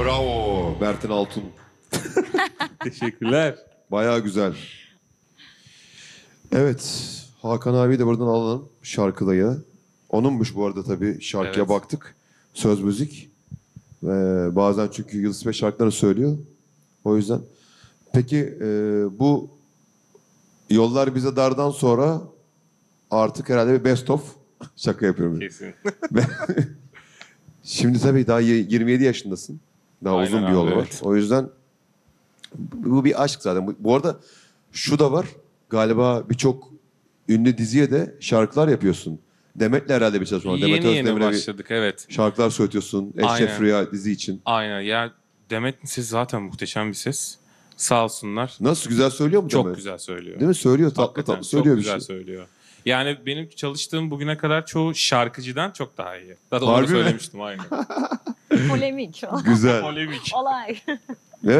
Bravo Bertin Altun. Teşekkürler. Bayağı güzel. Evet. Hakan abi de buradan alalım şarkıdayı. Onunmuş bu arada tabii. Şarkıya Evet. baktık. Söz müzik. Bazen çünkü Yıldız Bey şarkılarını söylüyor. O yüzden. Peki bu Yollar Bize Dar'dan sonra artık herhalde bir best of. Şaka yapıyorum. Kesin. Şimdi tabii daha 27 yaşındasın. Daha Aynen uzun bir abi, yol var. evet. O yüzden bu bir aşk zaten. Bu arada şu da var. Galiba birçok ünlü diziye de şarkılar yapıyorsun. Demet'le herhalde bir çalışma var. Demet Yeni Özdemir'e bir başladık, evet. şarkılar söylüyorsun. Eşref Aynen. Rüya dizi için. Aynen. Ya Demet'in sesi zaten muhteşem bir ses. Sağ olsunlar. Nasıl güzel söylüyor mu Çok Demet? güzel söylüyor. Değil mi? Söylüyor. Tatlı Hakikaten tatlı söylüyor çok bir güzel şey. söylüyor. Yani benim çalıştığım bugüne kadar çoğu şarkıcıdan çok daha iyi. Zaten Harbi onu mi? söylemiştim, aynen. Polemik. Güzel. Polemik. Olay.